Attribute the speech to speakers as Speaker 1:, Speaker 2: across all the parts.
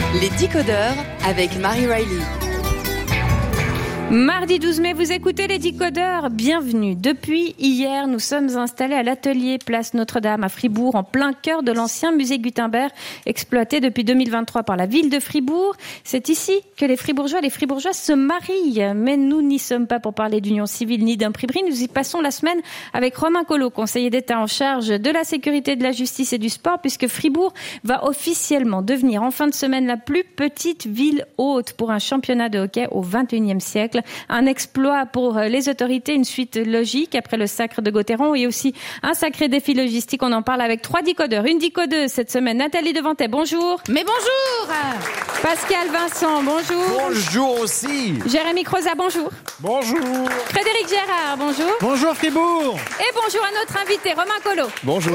Speaker 1: Les Décodeurs avec Marie Riley.
Speaker 2: Mardi 12 mai, vous écoutez les Décodeurs. Bienvenue. Depuis hier, nous sommes installés à l'atelier Place Notre-Dame à Fribourg, en plein cœur de l'ancien musée Gutenberg, exploité depuis 2023 par la ville de Fribourg. C'est ici que les Fribourgeois et les Fribourgeoises se marient. Mais nous n'y sommes pas pour parler d'union civile ni d'imprimerie. Nous y passons la semaine avec Romain Collot, conseiller d'État en charge de la sécurité, de la justice et du sport, puisque Fribourg va officiellement devenir en fin de semaine la plus petite ville hôte pour un championnat de hockey au XXIe siècle. Un exploit pour les autorités, une suite logique après le sacre de Gauthieron et aussi un sacré défi logistique. On en parle avec 3 décodeurs, une décodeuse cette semaine. Nathalie Devantet, bonjour.
Speaker 3: Mais bonjour.
Speaker 2: Pascal Vincent, bonjour.
Speaker 4: Bonjour aussi.
Speaker 2: Jérémy Croza, bonjour.
Speaker 4: Bonjour.
Speaker 2: Frédéric Gérard, bonjour.
Speaker 4: Bonjour Fribourg.
Speaker 2: Et bonjour à notre invité, Romain Collot.
Speaker 4: Bonjour.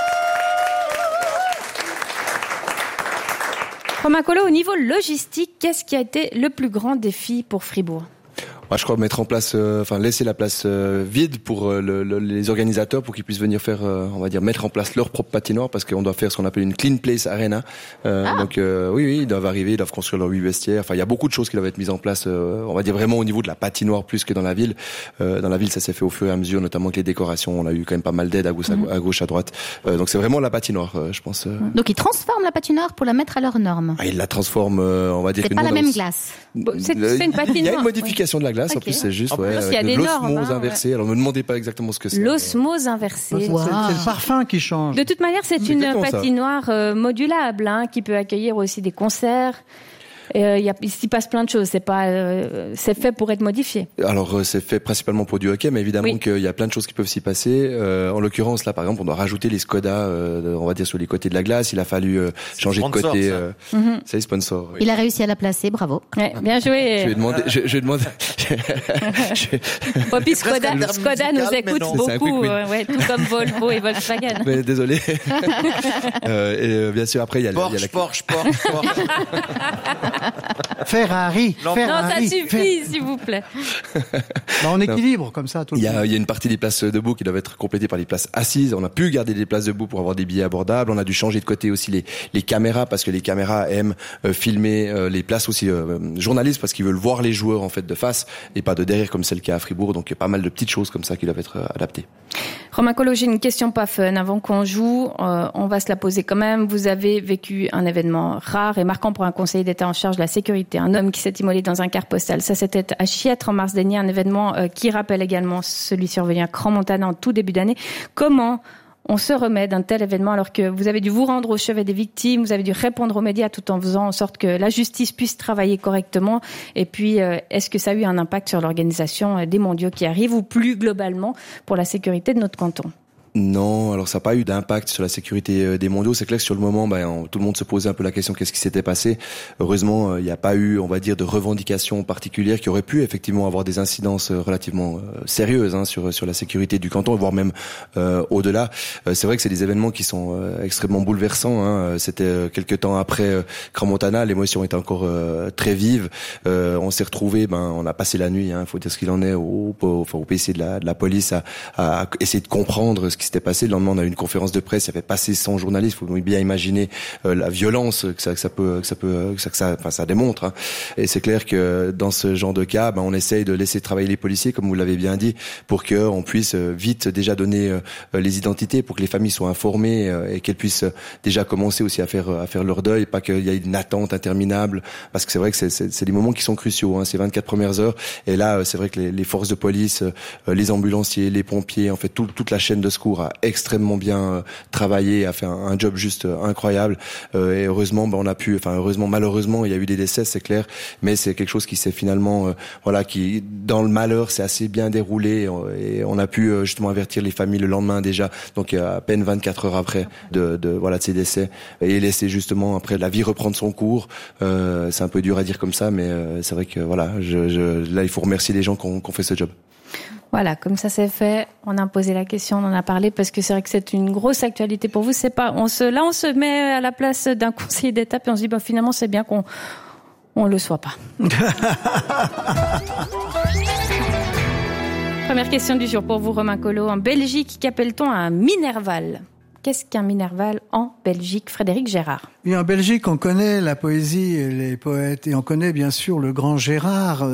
Speaker 2: Romain Collot, au niveau logistique, qu'est-ce qui a été le plus grand défi pour Fribourg ?
Speaker 5: Je crois mettre en place, laisser la place vide pour les organisateurs pour qu'ils puissent venir faire, mettre en place leur propre patinoire parce qu'on doit faire ce qu'on appelle une clean place arena. Donc oui, ils doivent arriver, ils doivent construire leurs 8 vestiaires. Enfin, il y a beaucoup de choses qui doivent être mises en place. Vraiment au niveau de la patinoire plus que dans la ville. Dans la ville, ça s'est fait au fur et à mesure, notamment avec les décorations. On a eu quand même pas mal d'aide à gauche, à droite. Donc c'est vraiment la patinoire, je pense.
Speaker 3: Donc ils transforment la patinoire pour la mettre à leurs normes.
Speaker 5: Ils la transforment,
Speaker 3: C'est pas la même glace.
Speaker 2: C'est une patinoire.
Speaker 5: Il y a une modification de la glace. En plus, c'est juste
Speaker 2: il y a des normes,
Speaker 5: l'osmose inversée. Alors, ne me demandez pas exactement ce que c'est.
Speaker 2: L'osmose inversée.
Speaker 6: Wow. C'est le parfum qui change.
Speaker 2: De toute manière, c'est une patinoire modulable, qui peut accueillir aussi des concerts. Il s'y passe plein de choses. C'est fait pour être modifié.
Speaker 5: Alors c'est fait principalement pour du hockey, mais évidemment qu'il y a plein de choses qui peuvent s'y passer. En l'occurrence là, par exemple, on doit rajouter les Skoda, sur les côtés de la glace. Il a fallu changer de côté. C'est les sponsors. Oui.
Speaker 3: Il a réussi à la placer, bravo.
Speaker 2: Ouais, bien joué.
Speaker 5: Je vais demander.
Speaker 2: Puis Skoda nous écoute beaucoup, tout comme Volvo et Volkswagen.
Speaker 5: Mais désolé. Et bien sûr après il y a
Speaker 4: Porsche.
Speaker 6: Ferrari.
Speaker 2: Non, ça suffit, s'il vous plaît.
Speaker 6: On équilibre comme ça tout le monde.
Speaker 5: Il y a une partie des places debout qui doivent être complétées par des places assises. On a pu garder des places debout pour avoir des billets abordables. On a dû changer de côté aussi les caméras parce que les caméras aiment filmer les places aussi journalistes parce qu'ils veulent voir les joueurs en fait de face et pas de derrière comme c'est le cas à Fribourg. Donc il y a pas mal de petites choses comme ça qui doivent être adaptées.
Speaker 2: Romain Collot, j'ai une question pas fun. Avant qu'on joue, on va se la poser quand même. Vous avez vécu un événement rare et marquant pour un conseiller d'État en charge de la sécurité. Un homme qui s'est immolé dans un car postal. Ça, c'était à Chiètre en mars dernier. Un événement qui rappelle également celui survenu à Crans-Montana en tout début d'année. Comment on se remet d'un tel événement alors que vous avez dû vous rendre au chevet des victimes, vous avez dû répondre aux médias tout en faisant en sorte que la justice puisse travailler correctement. Et puis, est-ce que ça a eu un impact sur l'organisation des mondiaux qui arrivent ou plus globalement pour la sécurité de notre canton ?
Speaker 5: Non, alors ça n'a pas eu d'impact sur la sécurité des mondiaux. C'est clair que sur le moment, tout le monde se posait un peu la question qu'est-ce qui s'était passé. Heureusement, il n'y a pas eu, de revendications particulières qui auraient pu effectivement avoir des incidences relativement sérieuses sur la sécurité du canton, voire même au-delà. C'est vrai que c'est des événements qui sont extrêmement bouleversants. C'était quelques temps après Crans-Montana, l'émotion était encore très vive. On s'est retrouvés, on a passé la nuit. Il faut dire ce qu'il en est au PC de la police à essayer de comprendre ce qui s'était passé. Le lendemain, on a eu une conférence de presse, il y avait passé 100 journalistes. Faut bien imaginer la violence que ça démontre. Et c'est clair que dans ce genre de cas, on essaye de laisser travailler les policiers, comme vous l'avez bien dit, pour que on puisse vite déjà donner les identités, pour que les familles soient informées et qu'elles puissent déjà commencer aussi à faire leur deuil, pas qu'il y ait une attente interminable, parce que c'est vrai que c'est des moments qui sont cruciaux. Ces 24 premières heures. Et là, c'est vrai que les forces de police, les ambulanciers, les pompiers, en fait toute la chaîne de secours a extrêmement bien travaillé, a fait un job juste incroyable. Et heureusement, malheureusement, il y a eu des décès, c'est clair, mais c'est quelque chose qui s'est finalement, qui dans le malheur, s'est assez bien déroulé et on a pu justement avertir les familles le lendemain déjà, donc à peine 24 heures après de ces décès et laisser justement après la vie reprendre son cours. C'est un peu dur à dire comme ça, mais c'est vrai que là, il faut remercier les gens qui ont fait ce job.
Speaker 2: Voilà, comme ça c'est fait, on a posé la question, on en a parlé parce que c'est vrai que c'est une grosse actualité pour vous. C'est pas, on se met à la place d'un conseiller d'État puis on se dit finalement c'est bien qu'on le soit pas. Première question du jour pour vous, Romain Collot. En Belgique, qu'appelle-t-on un minerval ? qu'est-ce qu'un Minerval en Belgique? Frédéric Gérard.
Speaker 6: Et en Belgique, on connaît la poésie et les poètes, et on connaît bien sûr le grand Gérard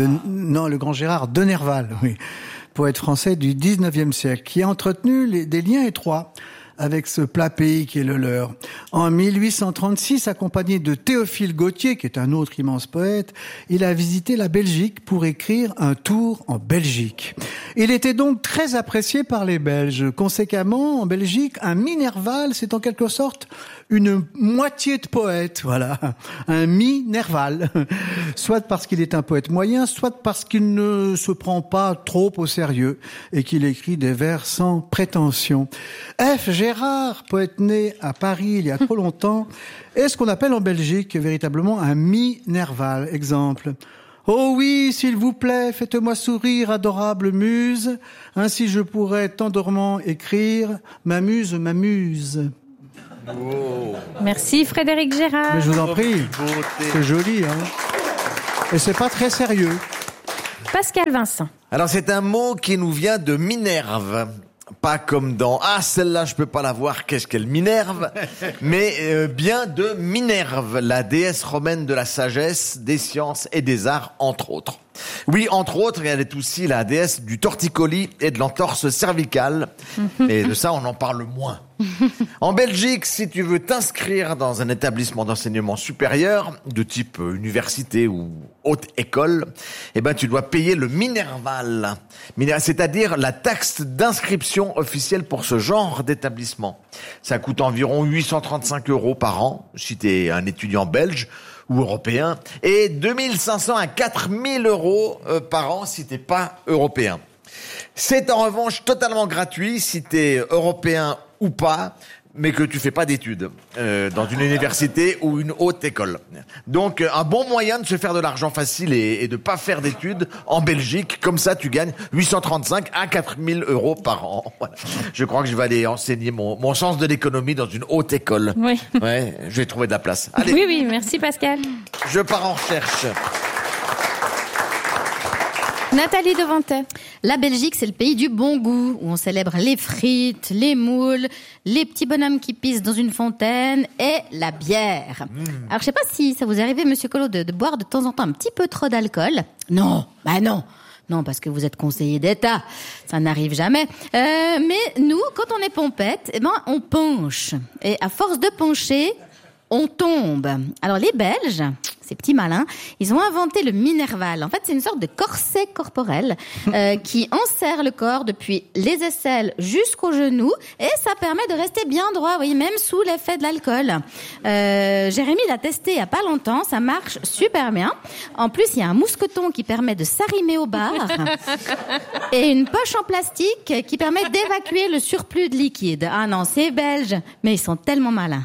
Speaker 6: le grand Gérard de Nerval, oui, poète français du 19e siècle, qui a entretenu des liens étroits avec ce plat pays qui est le leur. En 1836, accompagné de Théophile Gautier, qui est un autre immense poète, il a visité la Belgique pour écrire Un tour en Belgique. Il était donc très apprécié par les Belges. Conséquemment, en Belgique, un Minerval, c'est en quelque sorte une moitié de poète, voilà. Un Minerval. Soit parce qu'il est un poète moyen, soit parce qu'il ne se prend pas trop au sérieux et qu'il écrit des vers sans prétention. F. Gérard, poète né à Paris il y a trop longtemps, est ce qu'on appelle en Belgique véritablement un Minerval. Exemple. Oh oui, s'il vous plaît, faites-moi sourire, adorable muse. Ainsi je pourrais, tendrement écrire, m'amuse, m'amuse.
Speaker 2: Oh. Merci Frédéric Gérard.
Speaker 6: Mais je vous en prie, c'est joli, hein. Et c'est pas très sérieux.
Speaker 2: Pascal Vincent.
Speaker 4: Alors c'est un mot qui nous vient de Minerve. Pas comme dans « Ah, celle-là, je peux pas la voir, qu'est-ce qu'elle m'énerve ?» mais bien de Minerve, la déesse romaine de la sagesse, des sciences et des arts, entre autres. Oui, entre autres, elle est aussi la déesse du torticolis et de l'entorse cervicale. Et de ça, on en parle moins. En Belgique, si tu veux t'inscrire dans un établissement d'enseignement supérieur, de type université ou haute école, eh ben, tu dois payer le Minerval. C'est-à-dire la taxe d'inscription officielle pour ce genre d'établissement. Ça coûte environ 835 € par an, si t'es un étudiant belge ou européen, et 2500 à 4000 € par an si t'es pas européen. C'est en revanche totalement gratuit si t'es européen ou pas, mais que tu fais pas d'études dans une université ou une haute école. Donc un bon moyen de se faire de l'argent facile et de pas faire d'études en Belgique, comme ça tu gagnes 835 à 4000 € par an. Voilà. Je crois que je vais aller enseigner mon sens de l'économie dans une haute école.
Speaker 2: Oui.
Speaker 4: Ouais, je vais trouver de la place. Allez.
Speaker 2: Oui, merci Pascal.
Speaker 4: Je pars en recherche.
Speaker 2: Nathalie Devantet.
Speaker 3: La Belgique, c'est le pays du bon goût, où on célèbre les frites, les moules, les petits bonhommes qui pissent dans une fontaine et la bière. Alors, je sais pas si ça vous est arrivé, Monsieur Collot, de boire de temps en temps un petit peu trop d'alcool. Non, bah non. Non, parce que vous êtes conseiller d'État. Ça n'arrive jamais. Mais nous, quand on est pompette, eh ben, on penche. Et à force de pencher, on tombe. Alors les Belges, ces petits malins, ils ont inventé le Minerval. En fait, c'est une sorte de corset corporel qui enserre le corps depuis les aisselles jusqu'aux genoux et ça permet de rester bien droit, oui, même sous l'effet de l'alcool. Jérémy l'a testé il y a pas longtemps, ça marche super bien. En plus, il y a un mousqueton qui permet de s'arrimer au bar et une poche en plastique qui permet d'évacuer le surplus de liquide. Ah non, c'est belge, mais ils sont tellement malins.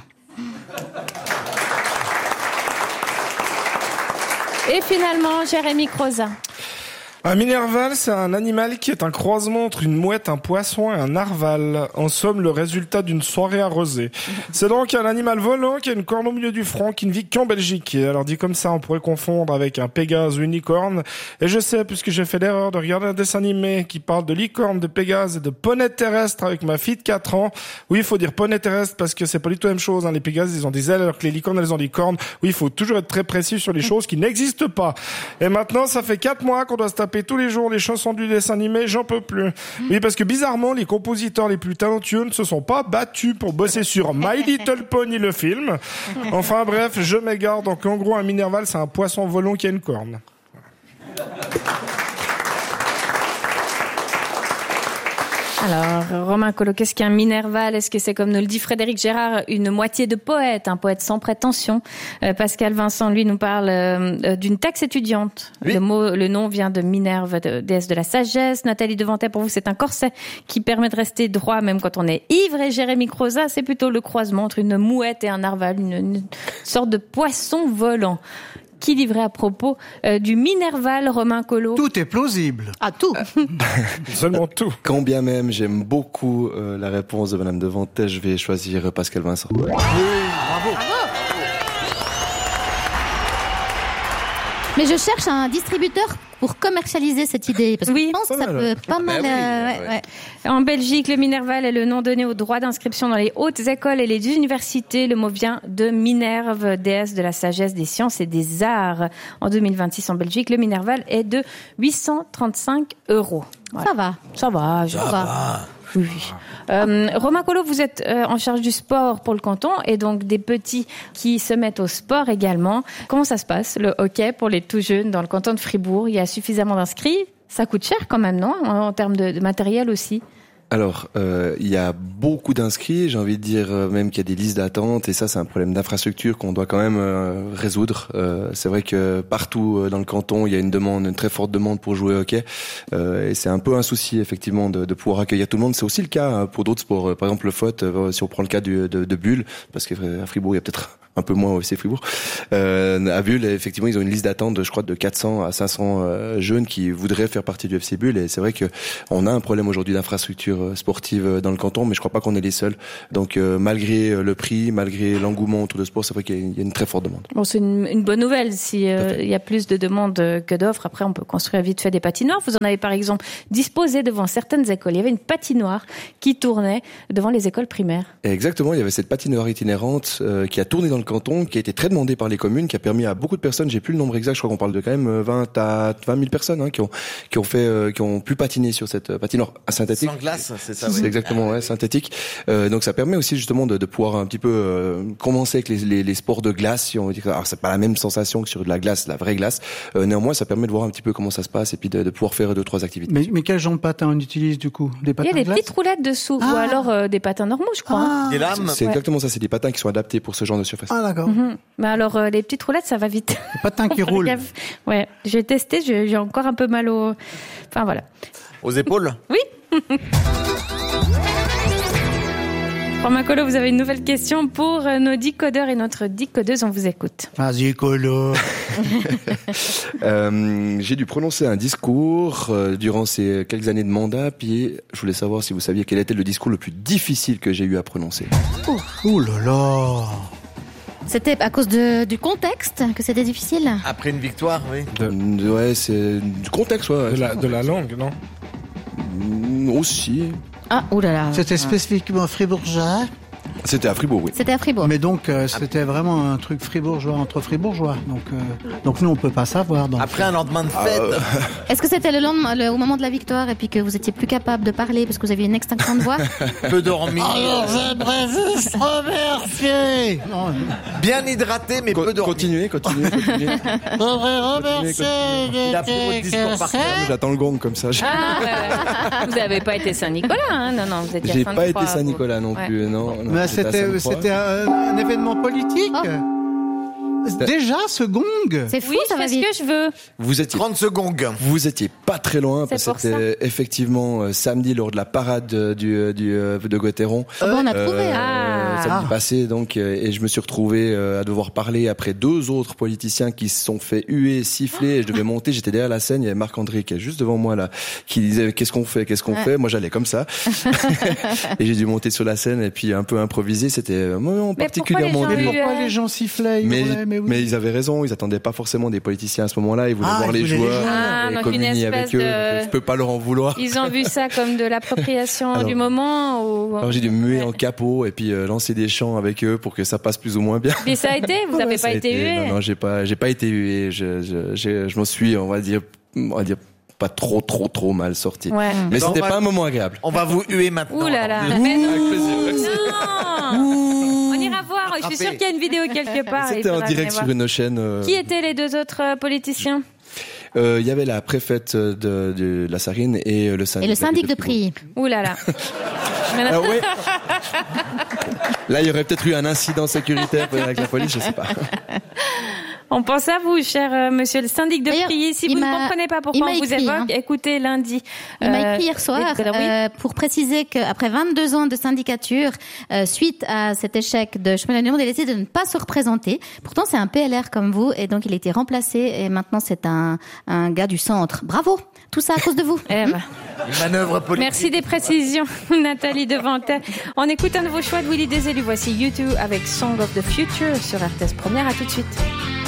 Speaker 2: Et finalement, Jérémy Crozat.
Speaker 7: Un Minerval, c'est un animal qui est un croisement entre une mouette, un poisson et un narval. En somme, le résultat d'une soirée arrosée. C'est donc un animal volant qui a une corne au milieu du front, qui ne vit qu'en Belgique. Et alors dit comme ça, on pourrait confondre avec un Pégase ou une licorne. Et je sais, puisque j'ai fait l'erreur de regarder un dessin animé qui parle de licorne, de Pégase et de poney terrestre avec ma fille de 4 ans. Oui, il faut dire poney terrestre parce que c'est pas du tout la même chose. Les Pégases, ils ont des ailes alors que les licornes, elles ont des cornes. Oui, il faut toujours être très précis sur les choses qui n'existent pas. Et maintenant, ça fait 4 mois qu'on doit se taper tous les jours les chansons du dessin animé, j'en peux plus. Oui, parce que bizarrement, les compositeurs les plus talentueux ne se sont pas battus pour bosser sur My Little Pony, le film. Enfin bref, je m'égare. Donc en gros, un Minerval, c'est un poisson volant qui a une corne.
Speaker 2: Alors, Romain Collot, qu'est-ce qu'un Minerval? Est-ce que c'est, comme nous le dit Frédéric Gérard, une moitié de poète, un poète sans prétention? Pascal Vincent, lui, nous parle d'une taxe étudiante. Oui. Le nom vient de Minerve, déesse de la sagesse. Nathalie Devantet, pour vous, c'est un corset qui permet de rester droit même quand on est ivre. Et Jérémy Crozat, c'est plutôt le croisement entre une mouette et un narval, une sorte de poisson volant. Qui livrait à propos du Minerval, Romain Collot?
Speaker 6: Tout est plausible.
Speaker 3: Ah, tout.
Speaker 7: Seulement tout.
Speaker 5: Quand bien même j'aime beaucoup la réponse de Madame Devantet, je vais choisir Pascal Vincent.
Speaker 6: Oui, bravo.
Speaker 3: Mais je cherche un distributeur pour commercialiser cette idée? Parce que je pense que ça peut pas mal... ouais.
Speaker 2: En Belgique, le Minerval est le nom donné au droit d'inscription dans les hautes écoles et les universités. Le mot vient de Minerve, déesse de la sagesse, des sciences et des arts. En 2026, en Belgique, le Minerval est de 835 €. Voilà. Ça va. Oui. Romain Collot, vous êtes en charge du sport pour le canton et donc des petits qui se mettent au sport également. Comment ça se passe, le hockey pour les tout jeunes dans le canton de Fribourg? Il y a suffisamment d'inscrits? Ça coûte cher quand même, non? En termes de matériel aussi.
Speaker 5: Alors, il y a beaucoup d'inscrits, j'ai envie de dire même qu'il y a des listes d'attente, et ça c'est un problème d'infrastructure qu'on doit quand même résoudre. C'est vrai que partout dans le canton, il y a une très forte demande pour jouer au hockey, et c'est un peu un souci effectivement de pouvoir accueillir tout le monde. C'est aussi le cas pour d'autres sports, par exemple le foot, si on prend le cas de Bulle, parce qu'à Fribourg il y a peut-être un peu moins au FC Fribourg. À Bulle, effectivement, ils ont une liste d'attente, je crois, de 400 à 500 jeunes qui voudraient faire partie du FC Bulle. Et c'est vrai que on a un problème aujourd'hui d'infrastructure sportive dans le canton, mais je crois pas qu'on est les seuls. Donc, malgré le prix, malgré l'engouement autour de sport, c'est vrai qu'il y a une très forte demande.
Speaker 2: Bon, c'est une bonne nouvelle. Si il y a plus de demandes que d'offres, après, on peut construire vite fait des patinoires. Vous en avez, par exemple, disposé devant certaines écoles. Il y avait une patinoire qui tournait devant les écoles primaires.
Speaker 5: Et exactement. Il y avait cette patinoire itinérante qui a tourné dans le canton, qui a été très demandée par les communes, qui a permis à beaucoup de personnes, j'ai plus le nombre exact, je crois qu'on parle de quand même 20 000 personnes qui ont pu patiner sur cette patinoire synthétique.
Speaker 4: Sans glace, c'est ça.
Speaker 5: C'est exactement synthétique. Donc ça permet aussi justement de pouvoir un petit peu commencer avec les sports de glace, si on veut dire. Alors c'est pas la même sensation que sur de la glace, la vraie glace. Néanmoins, ça permet de voir un petit peu comment ça se passe et puis de pouvoir faire 2-3 activités.
Speaker 6: Mais quel genre de patins on utilise du coup? Des patins
Speaker 2: il y a des
Speaker 6: de glace
Speaker 2: petites roulettes dessous, ou alors des patins normaux, je crois.
Speaker 4: Des lames.
Speaker 5: C'est exactement ça, c'est des patins qui sont adaptés pour ce genre de surface.
Speaker 6: Ah d'accord.
Speaker 2: Mais alors, les petites roulettes, ça va vite.
Speaker 6: Les patins qui roulent.
Speaker 2: Ouais, j'ai testé, j'ai encore un peu mal au... Enfin, voilà.
Speaker 4: Aux épaules?
Speaker 2: Oui. Romain Collot, vous avez une nouvelle question pour nos decodeurs et notre decodeuse, on vous écoute.
Speaker 6: Vas-y, Collot.
Speaker 5: J'ai dû prononcer un discours durant ces quelques années de mandat, puis je voulais savoir si vous saviez quel était le discours le plus difficile que j'ai eu à prononcer.
Speaker 6: Ouh là là.
Speaker 3: C'était à cause du contexte que c'était difficile?
Speaker 4: Après une victoire, oui.
Speaker 5: Ouais, c'est du contexte, ouais.
Speaker 7: De la langue, non?
Speaker 5: Aussi.
Speaker 3: Ah, oulala.
Speaker 6: C'était spécifiquement fribourgeois.
Speaker 5: C'était à Fribourg, oui.
Speaker 3: C'était à Fribourg.
Speaker 6: Mais donc, c'était vraiment un truc fribourgeois entre fribourgeois. Donc nous, on peut pas savoir. Donc.
Speaker 4: Après un lendemain de fête.
Speaker 3: Est-ce que c'était le lendemain, au moment de la victoire, et puis que vous étiez plus capable de parler parce que vous aviez une extinction de voix?
Speaker 4: Peu dormi.
Speaker 6: Alors, j'aimerais juste remercier. Non,
Speaker 4: Bien hydraté, mais peu dormi.
Speaker 5: Continuez.
Speaker 6: j'aimerais remercier.
Speaker 4: Il a fait votre discours par cœur.
Speaker 5: J'attends le gong comme ça.
Speaker 2: Vous n'avez pas été Saint-Nicolas, hein? Non, vous étiez à
Speaker 5: J'ai
Speaker 2: Sainte-Croix,
Speaker 5: pas été
Speaker 2: vous.
Speaker 5: Saint-Nicolas non plus, non.
Speaker 6: Mais c'était un événement politique. Déjà, ce gong.
Speaker 3: C'est fou,
Speaker 2: Oui,
Speaker 3: ça
Speaker 2: je
Speaker 3: va
Speaker 2: fais
Speaker 3: vite.
Speaker 2: ce que je veux.
Speaker 5: Vous étiez
Speaker 4: 30 secondes.
Speaker 5: Vous étiez pas très loin, parce que
Speaker 2: pour
Speaker 5: c'était effectivement samedi lors de la parade de Gauthieron.
Speaker 3: Bon, on a trouvé.
Speaker 5: Samedi passé, donc, et je me suis retrouvé à devoir parler après 2 autres politiciens qui se sont fait huer, siffler, et je devais monter, j'étais derrière la scène, il y avait Marc-André qui est juste devant moi là, qui disait qu'est-ce qu'on fait, moi j'allais comme ça, et j'ai dû monter sur la scène et puis un peu improviser, c'était vraiment
Speaker 2: Mais
Speaker 5: particulièrement
Speaker 2: pourquoi les gens
Speaker 5: dur.
Speaker 6: Pourquoi les gens sifflaient, hurlaient, oui.
Speaker 5: Mais ils avaient raison, ils attendaient pas forcément des politiciens à ce moment-là, ils voulaient voir les
Speaker 6: ils voulaient les
Speaker 5: joueurs
Speaker 2: joueurs.
Speaker 5: et
Speaker 2: Donc une
Speaker 5: communier avec
Speaker 2: espèce
Speaker 5: eux.
Speaker 2: de-
Speaker 5: Je peux pas leur en vouloir.
Speaker 2: Ils ont vu ça comme de l'appropriation
Speaker 5: Alors-
Speaker 2: du moment ou...
Speaker 5: Alors j'ai dû me muer
Speaker 2: Ouais.
Speaker 5: en capot et puis lancer des chants avec eux pour que ça passe plus ou moins bien.
Speaker 2: Et ça a été? Vous n'avez
Speaker 5: Ça
Speaker 2: pas
Speaker 5: a
Speaker 2: été hué?
Speaker 5: Non, j'ai pas été hué. Je m'en suis, on va dire pas trop mal sorti.
Speaker 2: Ouais.
Speaker 5: Mais
Speaker 4: Donc,
Speaker 5: c'était
Speaker 4: on va-
Speaker 5: pas un moment agréable.
Speaker 4: On va vous huer maintenant.
Speaker 2: Ouh là là.
Speaker 4: Alors.
Speaker 2: Mais non.
Speaker 5: Avec plaisir, merci.
Speaker 2: Non. On ira voir. Je suis sûre qu'il y a une vidéo quelque part. Il
Speaker 5: C'était en
Speaker 2: faudra
Speaker 5: direct
Speaker 2: venir
Speaker 5: sur
Speaker 2: voir.
Speaker 5: une chaîne.
Speaker 2: Qui étaient les 2 autres politiciens?
Speaker 5: Il y avait la préfète de la Sarine et le syndic.
Speaker 3: Et le syndic de prix.
Speaker 2: Ouh là là.
Speaker 5: Ah ouais. Là, il y aurait peut-être eu un incident sécuritaire avec la police, je sais pas.
Speaker 2: On pense à vous, cher monsieur le syndic de
Speaker 3: D'ailleurs,
Speaker 2: Prilly. Si
Speaker 3: il
Speaker 2: vous ne
Speaker 3: m'a-
Speaker 2: comprenez pas
Speaker 3: il
Speaker 2: pourquoi
Speaker 3: m'a
Speaker 2: on vous
Speaker 3: écrit,
Speaker 2: évoque,
Speaker 3: hein.
Speaker 2: écoutez lundi.
Speaker 3: Il m'a écrit hier soir
Speaker 2: oui.
Speaker 3: pour préciser qu'après 22 ans de syndicature, suite à cet échec de Chemin de l'Union, il a décidé de ne pas se représenter. Pourtant, c'est un PLR comme vous, et donc il a été remplacé, et maintenant c'est un gars du centre. Bravo! Tout ça à cause de vous.
Speaker 2: Eh ben.
Speaker 4: Une manœuvre politique.
Speaker 2: Merci des précisions, Nathalie Devantet. On écoute un nouveau choix de Willy Déselu. Voici U2 avec Song of the Future sur RTS Première. À tout de suite.